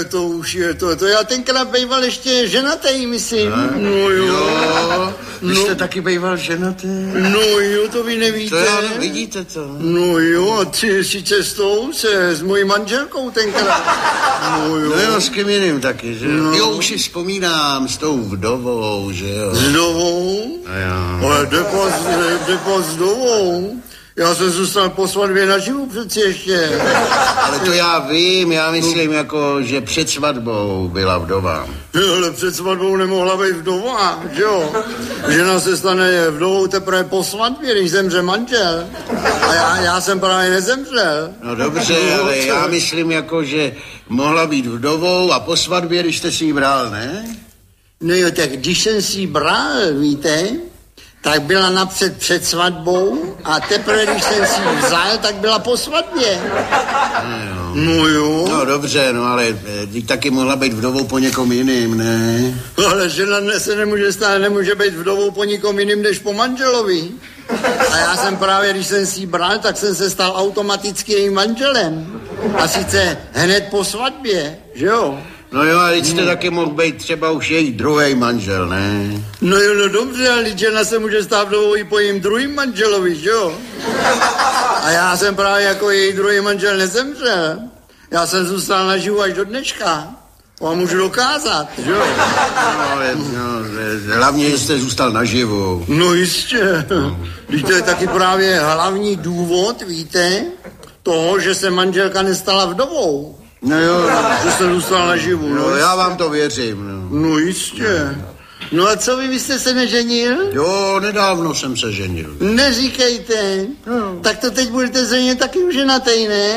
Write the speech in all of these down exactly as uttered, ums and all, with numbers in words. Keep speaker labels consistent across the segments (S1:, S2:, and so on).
S1: To už je to, to já tenkrát bejval ještě ženatej, myslím. A? No jo.
S2: jo. Vy
S1: no.
S2: jste taky bejval ženatý?
S1: No jo, to vy nevíte.
S2: To já nevidíte to.
S1: No jo, a ty si cestou se s mojí manželkou tenkrát. No jo.
S2: No jo, s kým jiným taky, že
S1: no.
S2: Jo, už si vzpomínám s tou vdovou, že jo.
S1: S vdovou?
S2: No jo.
S1: Ale depo, depo s vdovou. Já jsem zůstal po svatbě naživu přeci ještě.
S2: Ale to já vím, já myslím jako, že před svatbou byla vdova.
S1: Ale před svatbou nemohla být vdova, že jo? Žena se stane vdovou teprve po svatbě, když zemře manžel. A já, já jsem právě nezemřel.
S2: No dobře, no, ale já myslím jako, že mohla být vdovou a po svatbě, když jste si ji bral, ne?
S1: No jo, tak když jsem si ji bral, víte, tak byla napřed před svatbou a teprve, když jsem si ji vzal, tak byla po svatbě.
S2: No jo.
S1: No jo.
S2: No dobře, no ale ty taky mohla být vdovou po někom jiným, ne?
S1: Ale žena se nemůže stát, nemůže být vdovou po nikom jiným, než po manželovi. A já jsem právě, když jsem si ji bral, tak jsem se stal automaticky jejím manželem. A sice hned po svatbě, že jo?
S2: No jo, ale jste hmm. taky mohl být třeba už její druhý manžel, ne?
S1: No jo, no dobře, ale žena se může stát vdovou i po jejím druhým manželovi, že jo? A já jsem právě jako její druhý manžel nezemřel. Já jsem zůstal naživu až do dneška. Vám můžu dokázat, že jo?
S2: No, ale, no, hlavně jste zůstal naživu.
S1: No jistě. Když to je taky právě hlavní důvod, víte, toho, že se manželka nestala vdovou.
S2: No jo.
S1: Že se zůstal naživu.
S2: No, no já vám to věřím. No,
S1: no jistě. No a co vy, vy jste se neženil?
S2: Jo, nedávno jsem se ženil.
S1: Neříkejte. No. Tak to teď budete zřejmě taky už ženatej, ne?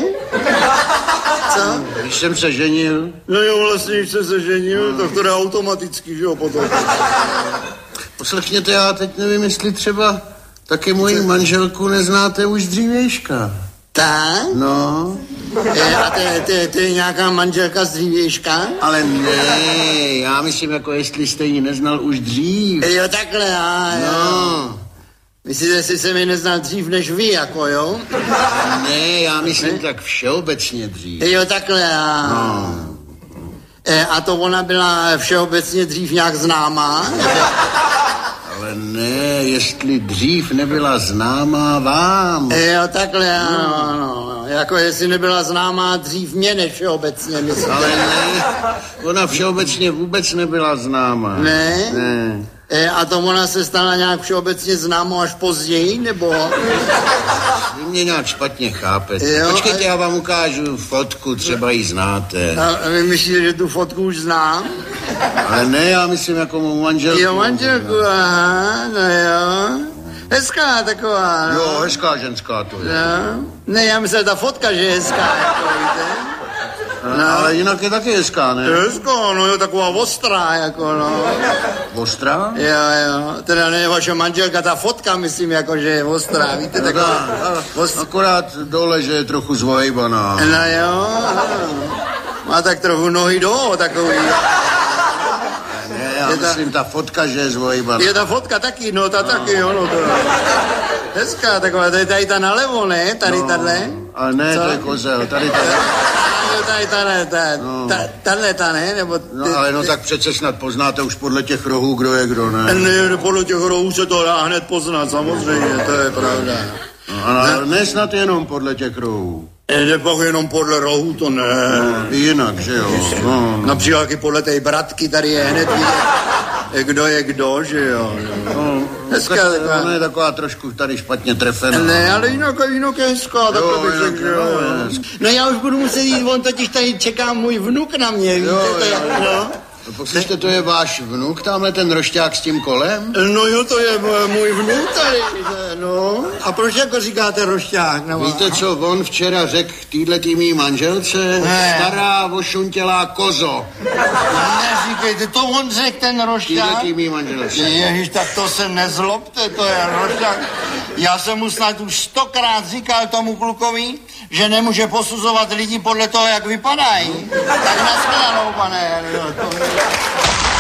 S1: Co?
S2: Když jsem se ženil.
S1: No jo, vlastně, když jsem se ženil, no. Tak to jde automaticky, že jo, potom.
S2: Poslechněte, já teď nevím, jestli třeba taky moji manželku neznáte už z dřívějška.
S1: Tak?
S2: No.
S1: E, a to je nějaká manželka z dřívějška?
S2: Ale ne, já myslím, jako jestli jste ji neznal už dřív.
S1: E, jo, takhle, a jo.
S2: No.
S1: Myslíte, jestli jsem ji neznal dřív než vy, jako jo?
S2: Ne, já myslím ne? Tak všeobecně dřív.
S1: E, jo, takhle, a...
S2: No.
S1: E, a to ona byla všeobecně dřív nějak známá?
S2: Ale ne, jestli dřív nebyla známá vám.
S1: E, jo, takhle, ano, ano. Jako jestli nebyla známá dřív mě než všeobecně, myslím.
S2: Ale ne, ona všeobecně vůbec nebyla známá.
S1: Ne?
S2: Ne.
S1: E, a to ona se stala nějak všeobecně známou až později, nebo?
S2: Vy mě nějak špatně chápete.
S1: Jo,
S2: Počkejte,
S1: a...
S2: já vám ukážu fotku, třeba ji znáte.
S1: A vy myslíte, že tu fotku už znám?
S2: Ale ne, já myslím jako mou manželku.
S1: Jo, manželku, aha, no jo. Hezká taková, no.
S2: Jo, hezká ženská to je.
S1: No. Ne, já myslím, ta fotka, že je hezká, jako víte.
S2: No. Ale jinak je taky hezká, ne?
S1: Hezká, no jo, taková ostrá, jako no.
S2: Ostrá?
S1: Jo, jo, teda ne vaše manželka, ta fotka, myslím, jako, že je ostrá, víte, no, taková...
S2: Ost... Akorát dole, že je trochu zvojbaná.
S1: No jo, no. Má tak trochu nohy do, takový.
S2: Ne, já je myslím, ta... ta fotka, že je zvojbaná.
S1: Je ta fotka taky, no, ta no. taky, jo, no, to... Hezká taková, tady, tady ta nalevo, ne? Tady no. Tahle.
S2: Ale ne, co? To je kozel, tady tady.
S1: Tady tahle, ta, no. ta, tahle ta, ne? Nebo ty,
S2: no, ale no ty... tak přece snad poznáte už podle těch rohů, kdo je kdo, ne?
S1: Ne, podle těch rohů se to dá hned poznat, samozřejmě, to je pravda.
S2: No, ale ne snad jenom podle těch rohů.
S1: Ne, pak jenom podle rohů, to ne.
S2: No, jinak, že jo. No.
S1: Například i podle té bratky tady je hned vidět, kdo je kdo, že jo.
S2: No, hezká, taková... Ona je taková trošku tady špatně trefená.
S1: Ne, ale jinak, jinak je hezká, takhle bych řekl, že jo. No já už budu muset jít, on totiž tady čeká můj vnuk na mě, víte,
S2: jo,
S1: to je, no.
S2: No, poslyšte, to je váš vnuk, tamhle ten rošťák s tím kolem?
S1: No jo, to je můj vnuk tady, no. A proč jako říkáte rošťák? No?
S2: Víte, co on včera řekl týhletý mý manželce? Ne. Stará vošuntělá kozo.
S1: Neříkejte, to on řekl ten rošťák?
S2: Týhletý mý manželce.
S1: Ježiš, tak to se nezlobte, to je rošťák. Já jsem mu snad už stokrát říkal tomu klukovi, že nemůže posuzovat lidi podle toho, jak vypadají. Tak nashledanou, pane.